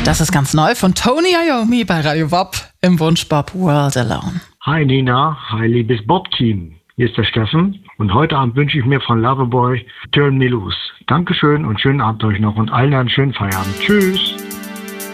Das ist ganz neu von Tony Iommi bei Radio WAP im Wunschbop World Alone. Hi Nina, hi liebes Bob-Team. Hier ist der Steffen und heute Abend wünsche ich mir von Loverboy Turn Me Loose. Dankeschön und schönen Abend euch noch und allen einen schönen Feierabend. Tschüss.